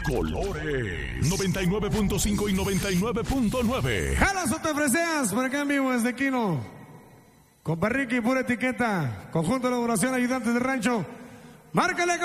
colores. 99.5 y 99.9. Jala Sote Freseas, por acá en vivo desde Quino. Compa Ricky, pura etiqueta. Conjunto de elaboración, ayudantes de rancho. Márcale.